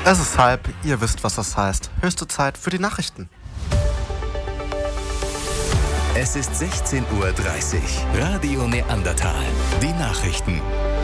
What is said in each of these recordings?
Es ist halb, ihr wisst, was das heißt. Höchste Zeit für die Nachrichten. Es ist 16:30 Uhr. Radio Neandertal. Die Nachrichten.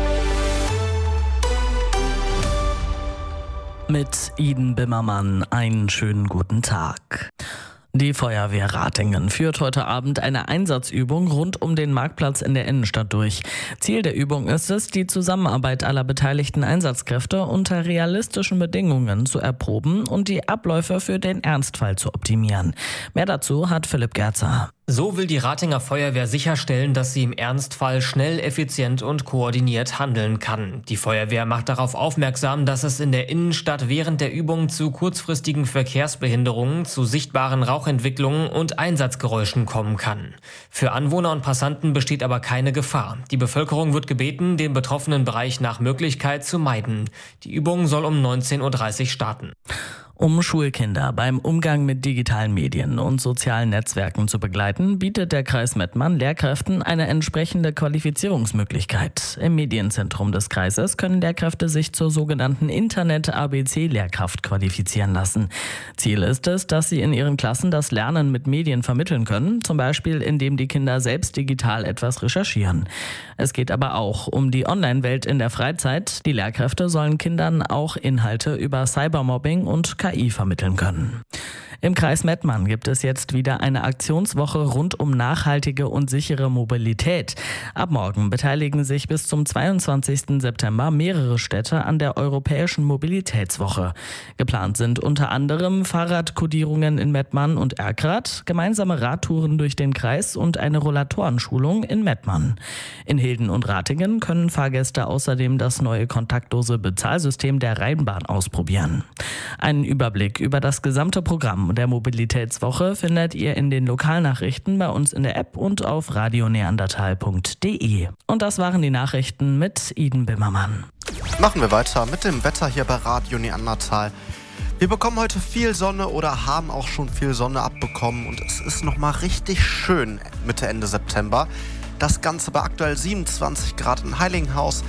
Mit Iden Bimmermann einen schönen guten Tag. Die Feuerwehr Ratingen führt heute Abend eine Einsatzübung rund um den Marktplatz in der Innenstadt durch. Ziel der Übung ist es, die Zusammenarbeit aller beteiligten Einsatzkräfte unter realistischen Bedingungen zu erproben und die Abläufe für den Ernstfall zu optimieren. Mehr dazu hat Philipp Gerzer. So will die Ratinger Feuerwehr sicherstellen, dass sie im Ernstfall schnell, effizient und koordiniert handeln kann. Die Feuerwehr macht darauf aufmerksam, dass es in der Innenstadt während der Übung zu kurzfristigen Verkehrsbehinderungen, zu sichtbaren Rauchentwicklungen und Einsatzgeräuschen kommen kann. Für Anwohner und Passanten besteht aber keine Gefahr. Die Bevölkerung wird gebeten, den betroffenen Bereich nach Möglichkeit zu meiden. Die Übung soll um 19:30 Uhr starten. Um Schulkinder beim Umgang mit digitalen Medien und sozialen Netzwerken zu begleiten, bietet der Kreis Mettmann Lehrkräften eine entsprechende Qualifizierungsmöglichkeit. Im Medienzentrum des Kreises können Lehrkräfte sich zur sogenannten Internet-ABC-Lehrkraft qualifizieren lassen. Ziel ist es, dass sie in ihren Klassen das Lernen mit Medien vermitteln können, zum Beispiel indem die Kinder selbst digital etwas recherchieren. Es geht aber auch um die Online-Welt in der Freizeit. Die Lehrkräfte sollen Kindern auch Inhalte über Cybermobbing und KI vermitteln können. Im Kreis Mettmann gibt es jetzt wieder eine Aktionswoche rund um nachhaltige und sichere Mobilität. Ab morgen beteiligen sich bis zum 22. September mehrere Städte an der Europäischen Mobilitätswoche. Geplant sind unter anderem Fahrradkodierungen in Mettmann und Erkrath, gemeinsame Radtouren durch den Kreis und eine Rollatorenschulung in Mettmann. In Hilden und Ratingen können Fahrgäste außerdem das neue kontaktlose Bezahlsystem der Rheinbahn ausprobieren. Einen Überblick über das gesamte Programm der Mobilitätswoche findet ihr in den Lokalnachrichten bei uns in der App und auf radioneandertal.de. Und das waren die Nachrichten mit Iden Bimmermann. Machen wir weiter mit dem Wetter hier bei Radio Neandertal. Wir bekommen heute viel Sonne oder haben auch schon viel Sonne abbekommen und es ist nochmal richtig schön Mitte, Ende September. Das Ganze bei aktuell 27 Grad in Heiligenhaus,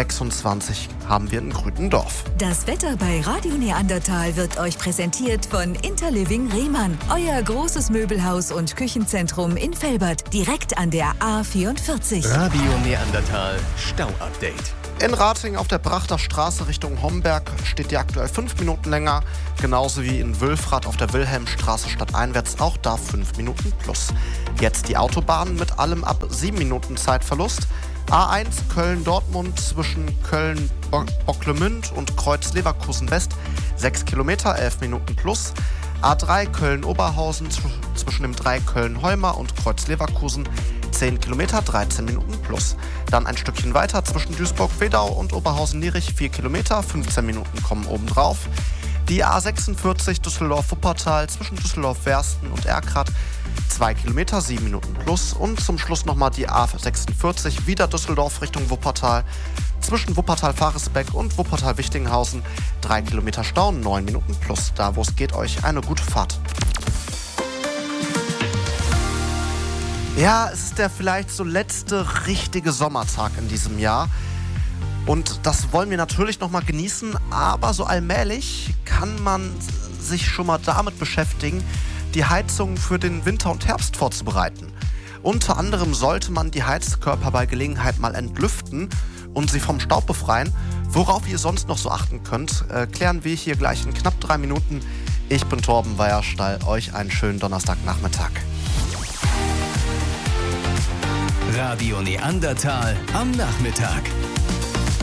26 haben wir in Grütendorf. Das Wetter bei Radio Neandertal wird euch präsentiert von Interliving Rehmann. Euer großes Möbelhaus und Küchenzentrum in Velbert, direkt an der A44. Radio Neandertal Stau-Update. In Ratingen auf der Brachter Straße Richtung Homberg steht die aktuell 5 Minuten länger. Genauso wie in Wülfrath auf der Wilhelmstraße stadteinwärts, auch da 5 Minuten plus. Jetzt die Autobahnen mit allem ab 7 Minuten Zeitverlust. A1 Köln-Dortmund zwischen Köln-Bocklemünd und Kreuz-Leverkusen-West 6 Kilometer, 11 Minuten plus. A3 Köln-Oberhausen zwischen dem 3 Köln-Heumer und Kreuz-Leverkusen 10 Kilometer, 13 Minuten plus. Dann ein Stückchen weiter zwischen Duisburg-Wedau und Oberhausen-Lierich 4 Kilometer, 15 Minuten kommen obendrauf. Die A46 Düsseldorf-Wuppertal zwischen Düsseldorf-Wersten und Erkrath 2 Kilometer, 7 Minuten plus. Und zum Schluss nochmal die A46 wieder Düsseldorf Richtung Wuppertal zwischen Wuppertal-Faresbeck und Wuppertal-Wichtinghausen 3 Kilometer Stau, 9 Minuten plus. Da wo es geht, euch eine gute Fahrt. Ja, es ist der vielleicht so letzte richtige Sommertag in diesem Jahr. Und das wollen wir natürlich nochmal genießen, aber so allmählich kann man sich schon mal damit beschäftigen, die Heizung für den Winter und Herbst vorzubereiten. Unter anderem sollte man die Heizkörper bei Gelegenheit mal entlüften und sie vom Staub befreien. Worauf ihr sonst noch so achten könnt, klären wir hier gleich in knapp 3 Minuten. Ich bin Torben Weierstall, euch einen schönen Donnerstagnachmittag. Radio Neandertal am Nachmittag.